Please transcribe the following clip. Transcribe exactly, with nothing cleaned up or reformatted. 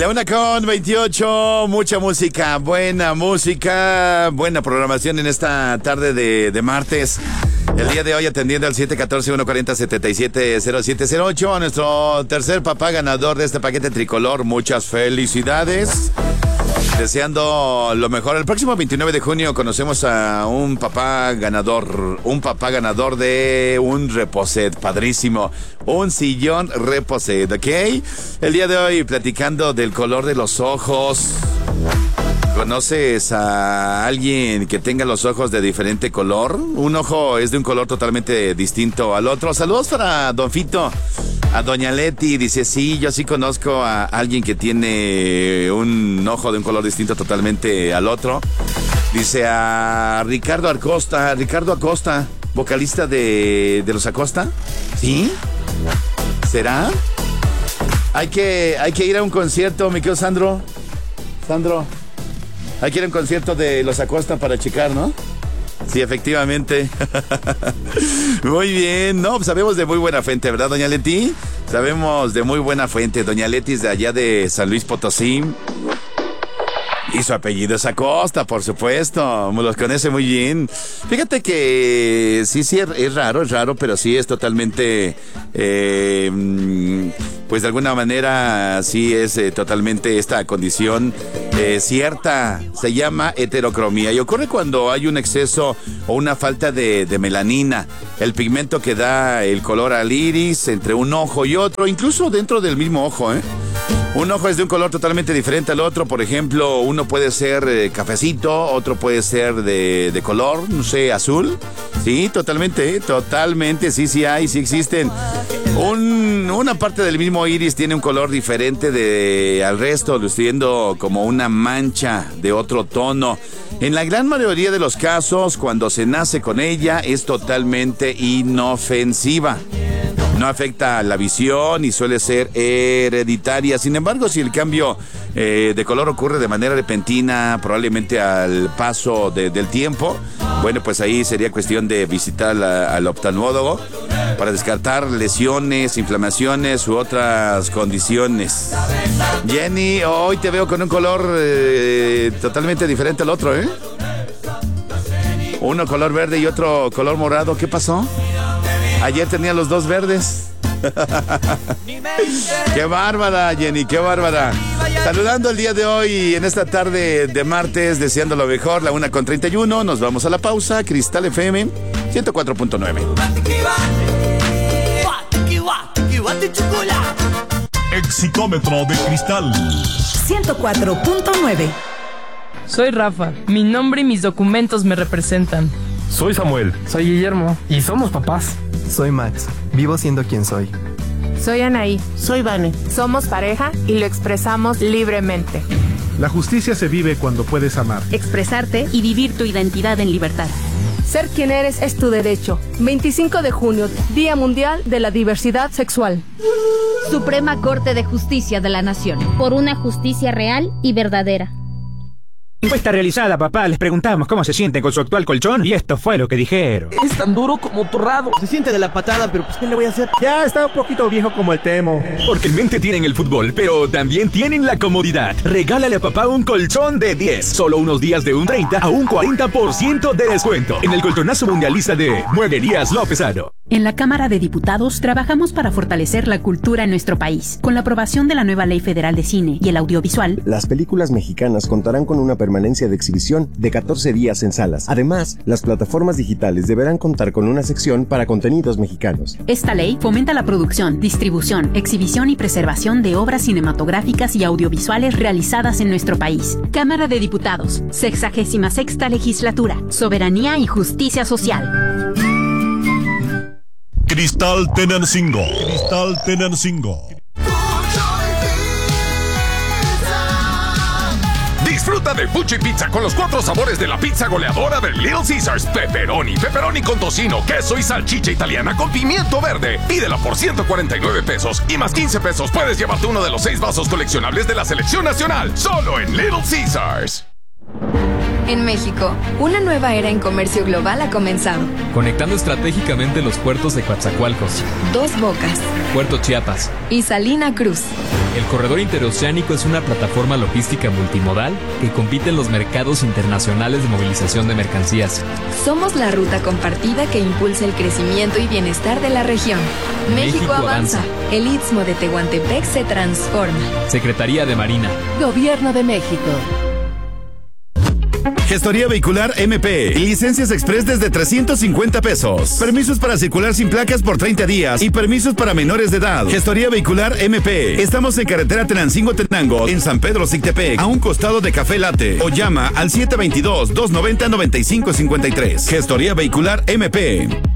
La una con veintiocho, mucha música, buena música, buena programación en esta tarde de, de martes. El día de hoy atendiendo al siete uno cuatro, uno cuatro cero, siete siete cero siete cero ocho, a nuestro tercer papá ganador de este paquete tricolor. Muchas felicidades. Deseando lo mejor. El próximo veintinueve de junio conocemos a un papá ganador, un papá ganador de un Reposet, padrísimo, un sillón Reposet, ¿ok? El día de hoy platicando del color de los ojos. ¿Conoces a alguien que tenga los ojos de diferente color? Un ojo es de un color totalmente distinto al otro. Saludos para Don Fito. A Doña Leti dice, sí, yo sí conozco a alguien que tiene un ojo de un color distinto totalmente al otro. Dice a Ricardo Acosta, Ricardo Acosta, vocalista de, de los Acosta. ¿Sí? ¿Será? Hay que, hay que ir a un concierto, mi querido Sandro. Sandro, hay que ir a un concierto de los Acosta para checar, ¿no? Sí, efectivamente. Muy bien. No, pues sabemos de muy buena fuente, ¿verdad, Doña Leti? Sabemos de muy buena fuente. Doña Leti es de allá de San Luis Potosí. Y su apellido es Acosta, por supuesto. Los conoce muy bien. Fíjate que sí, sí, es raro, es raro, pero sí es totalmente... Eh, pues de alguna manera sí es eh, totalmente esta condición eh, cierta. Se llama heterocromía y ocurre cuando hay un exceso o una falta de, de melanina, el pigmento que da el color al iris entre un ojo y otro, incluso dentro del mismo ojo, ¿eh? Un ojo es de un color totalmente diferente al otro. Por ejemplo, uno puede ser eh, cafecito, otro puede ser de, de color, no sé, azul. Sí, totalmente, totalmente, sí, sí hay, sí existen. Un, una parte del mismo iris tiene un color diferente de al resto, luciendo como una mancha de otro tono. En la gran mayoría de los casos, cuando se nace con ella, es totalmente inofensiva. No afecta la visión y suele ser hereditaria. Sin embargo, si el cambio eh, de color ocurre de manera repentina, probablemente al paso de, del tiempo, bueno, pues ahí sería cuestión de visitar la, al oftalmólogo para descartar lesiones, inflamaciones u otras condiciones. Jenny, hoy te veo con un color eh, totalmente diferente al otro, ¿eh? Uno color verde y otro color morado. ¿Qué pasó? Ayer tenía los dos verdes. ¡Qué bárbara, Jenny! ¡Qué bárbara! Saludando el día de hoy, en esta tarde de martes, deseando lo mejor, la una con treinta y uno. Nos vamos a la pausa. Cristal F M ciento cuatro punto nueve. Exitómetro de Cristal ciento cuatro punto nueve. Soy Rafa. Mi nombre y mis documentos me representan. Soy Samuel. Soy Guillermo. Y somos papás. Soy Max. Vivo siendo quien soy. Soy Anaí. Soy Vane. Somos pareja y lo expresamos libremente. La justicia se vive cuando puedes amar, expresarte y vivir tu identidad en libertad. Ser quien eres es tu derecho. veinticinco de junio, Día Mundial de la Diversidad Sexual. Suprema Corte de Justicia de la Nación. Por una justicia real y verdadera. Encuesta realizada, papá. Les preguntamos cómo se sienten con su actual colchón y esto fue lo que dijeron. Es tan duro como torrado. Se siente de la patada, pero pues ¿qué le voy a hacer? Ya está un poquito viejo como el Temo. Porque en mente tienen el fútbol, pero también tienen la comodidad. Regálale a papá un colchón de diez. Solo unos días de un treinta a un cuarenta por ciento de descuento. En el colchonazo mundialista de Mueblerías Lópezano. En la Cámara de Diputados trabajamos para fortalecer la cultura en nuestro país. Con la aprobación de la nueva Ley Federal de Cine y el Audiovisual, las películas mexicanas contarán con una permanencia de exhibición de catorce días en salas. Además, las plataformas digitales deberán contar con una sección para contenidos mexicanos. Esta ley fomenta la producción, distribución, exhibición y preservación de obras cinematográficas y audiovisuales realizadas en nuestro país. Cámara de Diputados, sexagésima sexta legislatura, soberanía y justicia social. Cristal Tenancingo. Cristal Tenancingo. Disfruta de Fuchi Pizza con los cuatro sabores de la pizza goleadora de Little Caesars. Pepperoni, pepperoni con tocino, queso y salchicha italiana con pimiento verde. Pídela por ciento cuarenta y nueve pesos y más quince pesos puedes llevarte uno de los seis vasos coleccionables de la selección nacional. Solo en Little Caesars. En México, una nueva era en comercio global ha comenzado. Conectando estratégicamente los puertos de Coatzacoalcos, Dos Bocas, Puerto Chiapas y Salina Cruz. El corredor interoceánico es una plataforma logística multimodal que compite en los mercados internacionales de movilización de mercancías. Somos la ruta compartida que impulsa el crecimiento y bienestar de la región. México, México avanza. avanza. El Istmo de Tehuantepec se transforma. Secretaría de Marina. Gobierno de México. Gestoría Vehicular M P. Licencias express desde trescientos cincuenta pesos. Permisos para circular sin placas por treinta días y permisos para menores de edad. Gestoría Vehicular M P. Estamos en carretera Tenancingo-Tenango, en San Pedro Sictepec, a un costado de Café Latte. O llama al siete dos dos, dos nueve cero, nueve cinco cinco tres. Gestoría Vehicular M P.